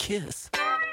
Kiss.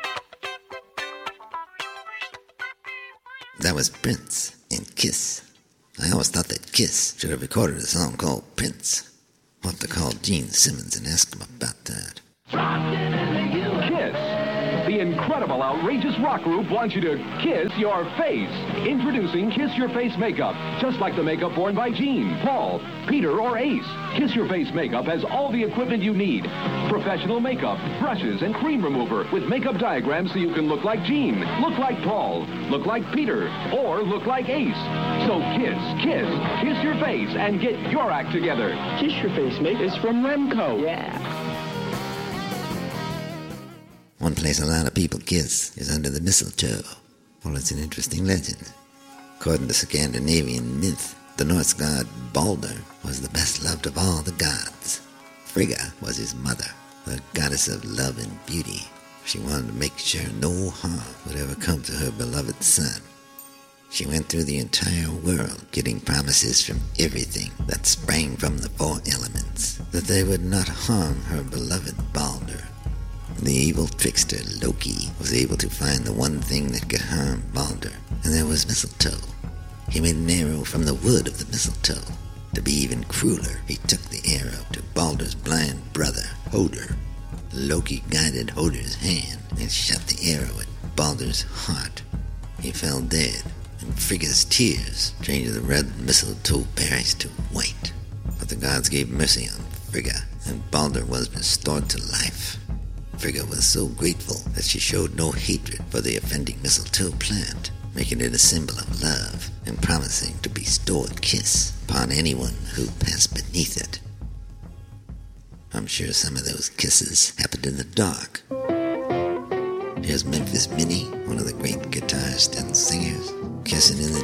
That was Prince and Kiss. I always thought that Kiss should have recorded a song called Prince. We'll have to call Gene Simmons and ask him about that. Kiss. The incredible, outrageous rock group wants you to kiss your face. Introducing Kiss Your Face Makeup. Just like the makeup worn by Gene, Paul, Peter, or Ace. Kiss Your Face Makeup has all the equipment you need. Professional makeup, brushes, and cream remover with makeup diagrams so you can look like Gene, look like Paul, look like Peter, or look like Ace. So kiss your face and get your act together. Kiss Your Face Makeup is from Remco. Yeah. One place a lot of people kiss is under the mistletoe. Well, it's an interesting legend. According to Scandinavian myth, the Norse god Balder was the best loved of all the gods. Frigga was his mother, the goddess of love and beauty. She wanted to make sure no harm would ever come to her beloved son. She went through the entire world getting promises from everything that sprang from the four elements that they would not harm her beloved Balder. The evil trickster Loki was able to find the one thing that could harm Balder, and that was mistletoe. He made an arrow from the wood of the mistletoe. To be even crueler, he took the arrow to Balder's blind brother, Hoder. Loki guided Hoder's hand and shot the arrow at Balder's heart. He fell dead, and Frigga's tears changed the red mistletoe berries to white. But the gods gave mercy on Frigga, and Balder was restored to life. Frigga was so grateful that she showed no hatred for the offending mistletoe plant, making it a symbol of love and promising to bestow a kiss upon anyone who passed beneath it. I'm sure some of those kisses happened in the dark. Here's Memphis Minnie, one of the great guitarists and singers, kissing in the